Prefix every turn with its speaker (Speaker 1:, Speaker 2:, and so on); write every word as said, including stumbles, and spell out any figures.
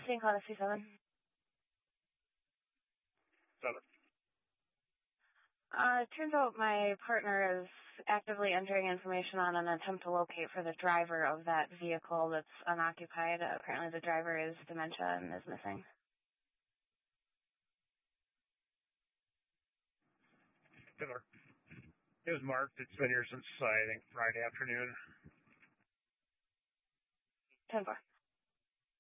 Speaker 1: Saint Cloud S C seven.
Speaker 2: Seven.
Speaker 1: Uh, it turns out my partner is actively entering information on an attempt to locate for the driver of that vehicle that's unoccupied. Uh, apparently the driver is dementia and is missing.
Speaker 2: Killer. It was marked. It's been here since, I think, Friday afternoon.
Speaker 1: ten four.